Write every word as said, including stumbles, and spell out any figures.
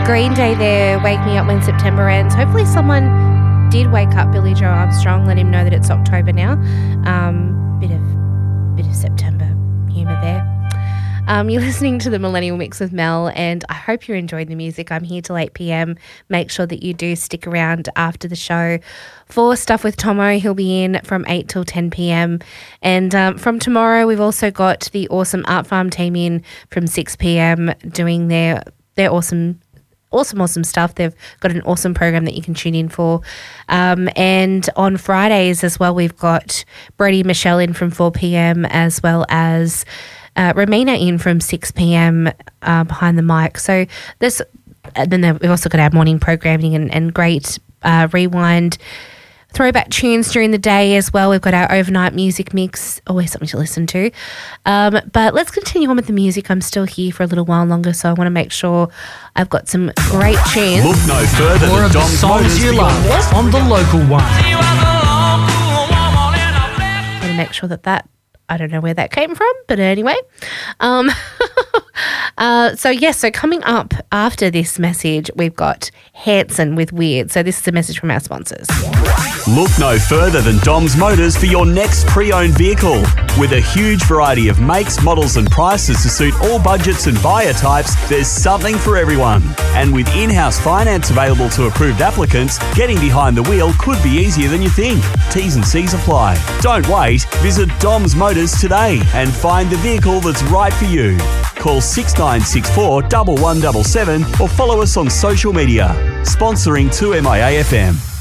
Green Day there, Wake Me Up When September Ends. Hopefully someone did wake up Billy Joe Armstrong, let him know that it's October now. Um, bit of bit of September humour there. Um, you're listening to the Millennial Mix with Mel, and I hope you're enjoying the music. I'm here till eight p.m. Make sure that you do stick around after the show for Stuff with Tomo. He'll be in from eight till ten p.m. And um, from tomorrow, we've also got the awesome Art Farm team in from six p.m. doing their, their awesome Awesome, awesome stuff. They've got an awesome program that you can tune in for. Um, and on Fridays as well, we've got Brody and Michelle in from four p.m. as well as uh, Romina in from six p.m. Uh, behind the mic. So this, and then we've also got our morning programming and, and great uh, rewind throwback tunes during the day as well. We've got our overnight music mix, always something to listen to. Um, but let's continue on with the music. I'm still here for a little while longer, so I want to make sure I've got some great tunes. Look no further More than of the Dom's songs Motors you for love your- on the local one. I want to make sure that that, I don't know where that came from, but anyway. Um, uh, so, yes, so coming up after this message, we've got Hanson with Weird. So this is a message from our sponsors. Look no further than Dom's Motors for your next pre-owned vehicle. With a huge variety of makes, models and prices to suit all budgets and buyer types, there's something for everyone. And with in-house finance available to approved applicants, getting behind the wheel could be easier than you think. T's and C's apply. Don't wait. Visit Dom's Motors today and find the vehicle that's right for you. Call six nine six four, one one seven seven or follow us on social media. Sponsoring two M I A F M.